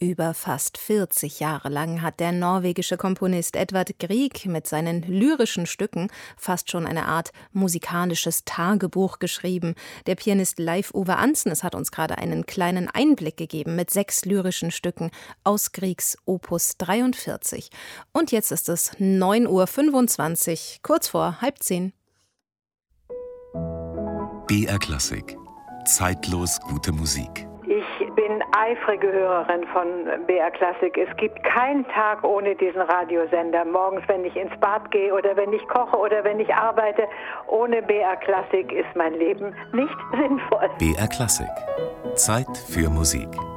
Über fast 40 Jahre lang hat der norwegische Komponist Edvard Grieg mit seinen lyrischen Stücken fast schon eine Art musikalisches Tagebuch geschrieben. Der Pianist Leif Ove Andsnes hat uns gerade einen kleinen Einblick gegeben mit 6 lyrischen Stücken aus Griegs Opus 43. Und jetzt ist es 9:25 Uhr, kurz vor 9:30. BR Klassik. Zeitlos gute Musik. Ich bin eifrige Hörerin von BR Klassik. Es gibt keinen Tag ohne diesen Radiosender. Morgens, wenn ich ins Bad gehe oder wenn ich koche oder wenn ich arbeite. Ohne BR Klassik ist mein Leben nicht sinnvoll. BR Klassik. Zeit für Musik.